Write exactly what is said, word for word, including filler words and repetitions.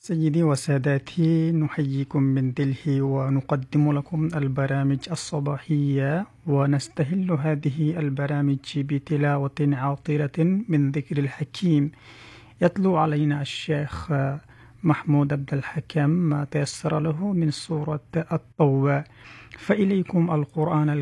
سيدي وسادتي، نحييكم من دلهي ونقدم لكم البرامج الصباحية، ونستهل هذه البرامج بتلاوة عاطرة من ذكر الحكيم. يتلو علينا الشيخ محمود عبد الحكم ما تيسر له من سورة الطوبة. فإليكم القرآن